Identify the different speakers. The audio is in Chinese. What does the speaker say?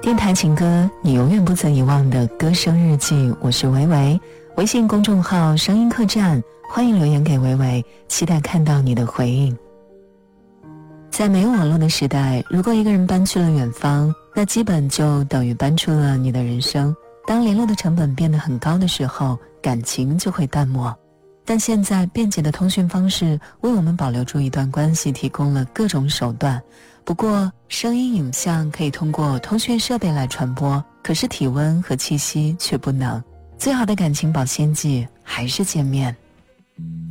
Speaker 1: 电台情歌，你永远不曾遗忘的歌声日记，我是维维。微信公众号声音客栈，欢迎留言给维维，期待看到你的回应。在没有网络的时代，如果一个人搬去了远方，那基本就等于搬出了你的人生。当联络的成本变得很高的时候，感情就会淡漠。但现在便捷的通讯方式为我们保留住一段关系提供了各种手段。不过声音影像可以通过通讯设备来传播，可是体温和气息却不能。最好的感情保鲜剂还是见面。